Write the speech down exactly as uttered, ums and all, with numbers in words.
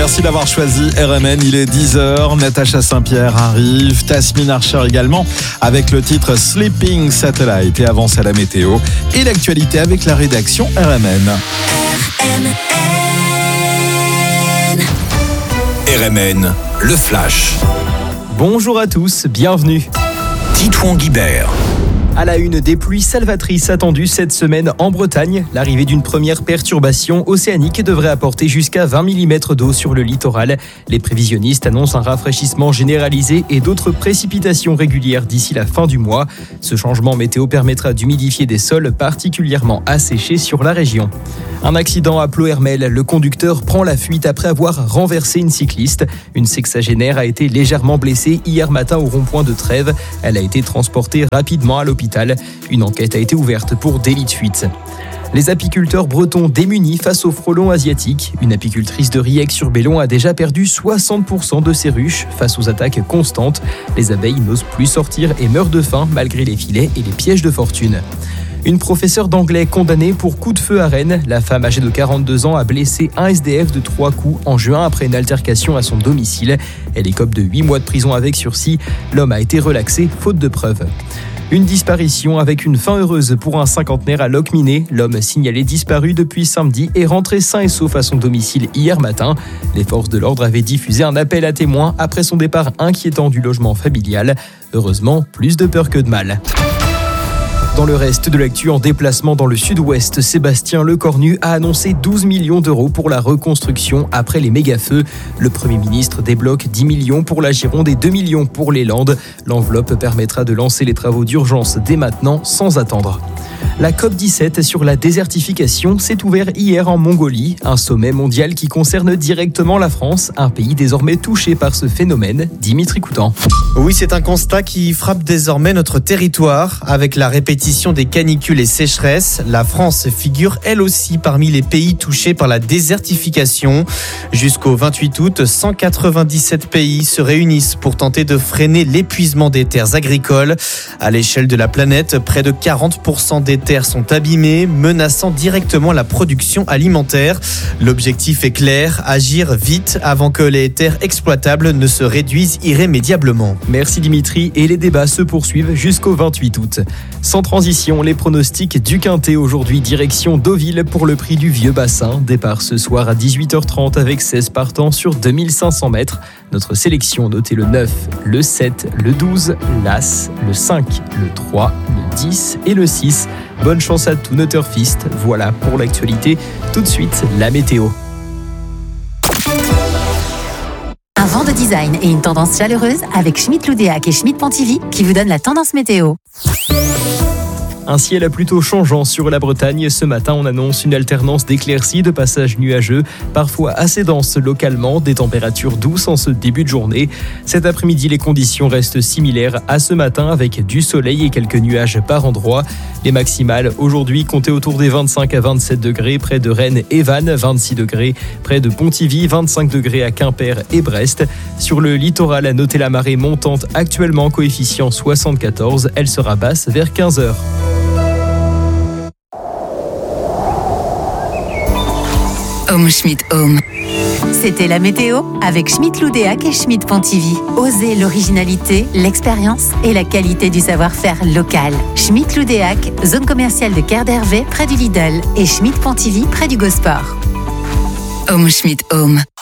Merci d'avoir choisi R M N, il est dix heures, Natacha Saint-Pierre arrive, Tasmin Archer également avec le titre Sleeping Satellite et avance à la météo et l'actualité avec la rédaction R M N. R M N. R M N, le flash. Bonjour à tous, bienvenue. Titouan Guibert. À la une, des pluies salvatrices attendues cette semaine en Bretagne. L'arrivée d'une première perturbation océanique devrait apporter jusqu'à vingt millimètres d'eau sur le littoral. Les prévisionnistes annoncent un rafraîchissement généralisé et d'autres précipitations régulières d'ici la fin du mois. Ce changement météo permettra d'humidifier des sols particulièrement asséchés sur la région. Un accident à Ploërmel. Le conducteur prend la fuite après avoir renversé une cycliste. Une sexagénaire a été légèrement blessée hier matin au rond-point de Trèves. Elle a été transportée rapidement à l'hôpital. Une enquête a été ouverte pour délit de fuite. Les apiculteurs bretons démunis face aux frelons asiatiques. Une apicultrice de Riec-sur-Bellon a déjà perdu soixante pour cent de ses ruches face aux attaques constantes. Les abeilles n'osent plus sortir et meurent de faim malgré les filets et les pièges de fortune. Une professeure d'anglais condamnée pour coup de feu à Rennes. La femme âgée de quarante-deux ans a blessé un S D F de trois coups en juin après une altercation à son domicile. Elle écope de huit mois de prison avec sursis. L'homme a été relaxé faute de preuves. Une disparition avec une fin heureuse pour un cinquantenaire à Locminé. L'homme signalé disparu depuis samedi est rentré sain et sauf à son domicile hier matin. Les forces de l'ordre avaient diffusé un appel à témoins après son départ inquiétant du logement familial. Heureusement, plus de peur que de mal. Dans le reste de l'actu, en déplacement dans le sud-ouest, Sébastien Lecornu a annoncé douze millions d'euros pour la reconstruction après les méga-feux. Le Premier ministre débloque dix millions pour la Gironde et deux millions pour les Landes. L'enveloppe permettra de lancer les travaux d'urgence dès maintenant, sans attendre. La COP dix-sept sur la désertification s'est ouverte hier en Mongolie, un sommet mondial qui concerne directement la France, un pays désormais touché par ce phénomène. Dimitri Coutan. Oui, c'est un constat qui frappe désormais notre territoire. Avec la répétition des canicules et sécheresses, la France figure elle aussi parmi les pays touchés par la désertification. Jusqu'au vingt-huit août, cent quatre-vingt-dix-sept pays se réunissent pour tenter de freiner l'épuisement des terres agricoles. À l'échelle de la planète, près de quarante pour cent des terres sont abîmées, menaçant directement la production alimentaire. L'objectif est clair, agir vite avant que les terres exploitables ne se réduisent irrémédiablement. Merci Dimitri, et les débats se poursuivent jusqu'au vingt-huit août. Sans transition, les pronostics du Quintet aujourd'hui, direction Deauville pour le prix du Vieux Bassin. Départ ce soir à dix-huit heures trente avec seize partants sur deux mille cinq cents mètres. Notre sélection notez le neuf, le sept, le douze, l'As, le cinq, le trois, le dix et le six. Bonne chance à tous nos turfistes. Voilà pour l'actualité. Tout de suite, la météo. Un vent de design et une tendance chaleureuse avec Schmitt Loudéac et Schmitt Pontivy qui vous donnent la tendance météo. Un ciel plutôt changeant sur la Bretagne. Ce matin, on annonce une alternance d'éclaircies, de passages nuageux, parfois assez denses localement, des températures douces en ce début de journée. Cet après-midi, les conditions restent similaires à ce matin avec du soleil et quelques nuages par endroits. Les maximales aujourd'hui comptaient autour des vingt-cinq à vingt-sept degrés près de Rennes et Vannes, vingt-six degrés près de Pontivy, vingt-cinq degrés à Quimper et Brest. Sur le littoral, notez la marée montante actuellement coefficient soixante-quatorze. Elle sera basse vers quinze heures. Home Schmitt Home. C'était la météo avec Schmitt Loudéac et Schmitt Pontivy. Osez l'originalité, l'expérience et la qualité du savoir-faire local. Schmitt Loudéac, zone commerciale de Quai d'Hervé près du Lidl et Schmitt Pontivy près du Gosport. Home Schmitt Home.